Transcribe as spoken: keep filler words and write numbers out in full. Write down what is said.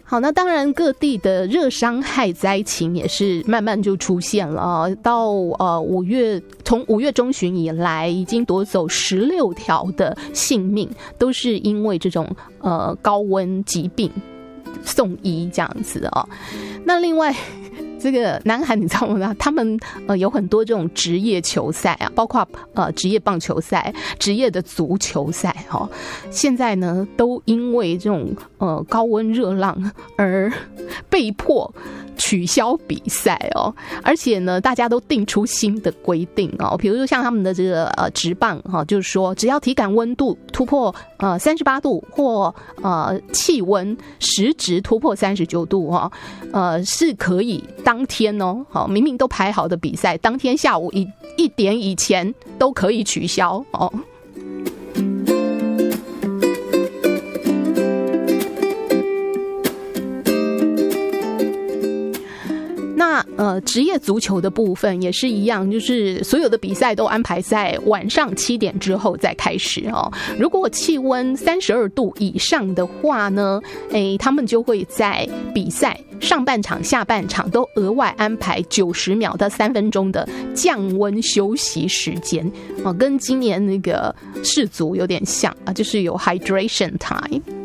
好，那当然各地的热伤害灾情也是慢慢就出现了啊。到呃五月，从五月中旬以来，已经夺走十六条的性命，都是因为这种呃高温疾病送医这样子啊。那另外，这个南韩你知道吗？他们呃有很多这种职业球赛啊，包括呃职业棒球赛、职业的足球赛哈、哦。现在呢，都因为这种呃高温热浪而被迫取消比赛哦。而且呢，大家都定出新的规定哦，比如说像他们的这个呃职棒哈、哦，就是说只要体感温度突破呃三十八度或呃气温实值突破三十九度哈、哦，呃是可以。当天哦，好，明明都排好的比赛，当天下午一一点以前都可以取消哦。那呃，职业足球的部分也是一样，就是所有的比赛都安排在晚上七点之后再开始哦。如果气温三十二度以上的话呢，哎，他们就会在比赛上半场、下半场都额外安排九十秒到三分钟的降温休息时间啊，跟今年那个世足有点像啊，就是有 hydration time。